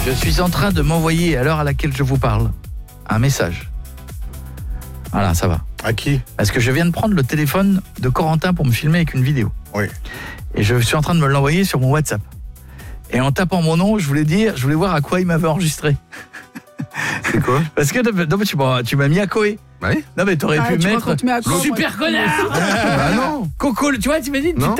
Je suis en train de m'envoyer, à l'heure à laquelle je vous parle, un message. Voilà, ça va. À qui? Parce que je viens de prendre le téléphone de Corentin pour me filmer avec une vidéo. Oui. Et je suis en train de me l'envoyer sur mon WhatsApp. Et en tapant mon nom, je voulais voir à quoi il m'avait enregistré. C'est quoi? Parce que non, mais tu m'as mis à Koé. Oui. Non mais t'aurais pu mettre Super connard. Coco, tu vois, tu m'as dit